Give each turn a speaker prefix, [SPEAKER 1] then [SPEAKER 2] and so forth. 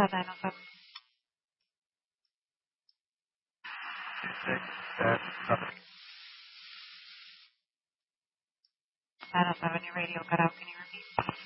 [SPEAKER 1] 907. 907, your radio cut out. Can you repeat?